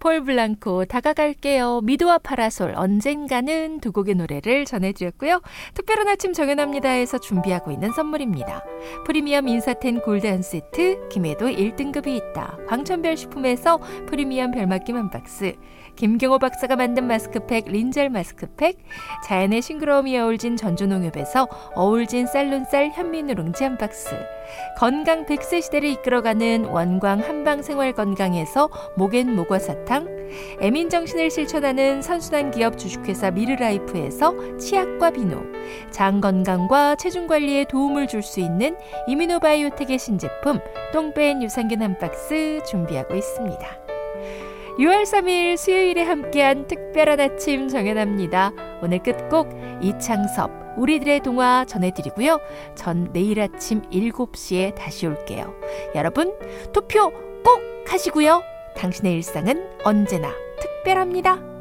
폴 블랑코 다가갈게요. 미도와 파라솔 언젠가는 두 곡의 노래를 전해드렸고요. 특별한 아침 정연합니다에서 준비하고 있는 선물입니다. 프리미엄 인사텐 골드 한 세트, 김해도 1등급이 있다. 광천별 식품에서 프리미엄 별맛김 한 박스, 김경호 박사가 만든 마스크팩 린젤 마스크팩, 자연의 싱그러움이 어울진 전주농협에서 어울진 쌀론쌀 현미누룽지 한 박스, 건강 100세 시대를 이끌어가는 원광 한방생활건강에서 목엔 모과사탕, 애민정신을 실천하는 선순환 기업 주식회사 미르라이프에서 치약과 비누, 장 건강과 체중 관리에 도움을 줄 수 있는 이미노바이오텍의 신제품 똥뺀 유산균 한 박스 준비하고 있습니다. 6월 3일 수요일에 함께한 특별한 아침 정연합니다. 오늘 끝곡 이창섭 우리들의 동화 전해드리고요. 전 내일 아침 7시에 다시 올게요. 여러분 투표 꼭 하시고요. 당신의 일상은 언제나 특별합니다.